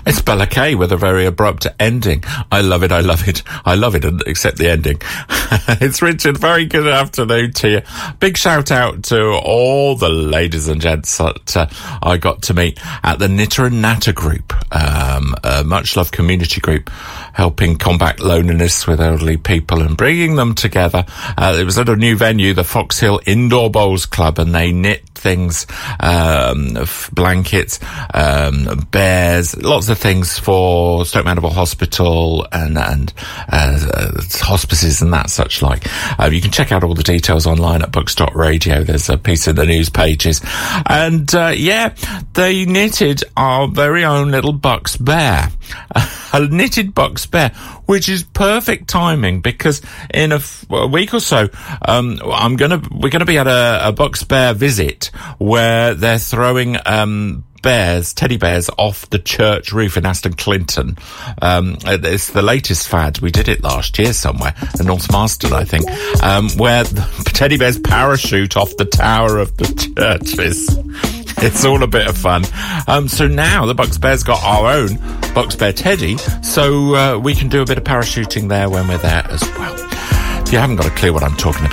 It's Bella Kay with a very abrupt ending. I love it, except the ending. It's Richard. Very good afternoon to you. Big shout out to all the ladies and gents that I got to meet at the Knitter and Natter group, a much loved community group helping combat loneliness with elderly people and bringing them together. It was at a new venue, the Fox Hill Indoor Bowls Club, and they knit things, blankets, bears, lots of things for Stoke Mandeville Hospital and hospices and that such like. You can check out all the details online at books.radio. There's a piece in the news pages. And they knitted our very own little Bucks bear. A knitted Bucks bear, which is perfect timing because in a week or so, we're gonna be at a Bucks bear visit where they're throwing teddy bears off the church roof in Aston Clinton. It's the latest fad. We did it last year somewhere in North Marston, I think, where the teddy bears parachute off the tower of the church. It's all a bit of fun. So now the Bucks Bear's got our own Bucks Bear Teddy, so we can do a bit of parachuting there when we're there as well. If you haven't got a clue what I'm talking about,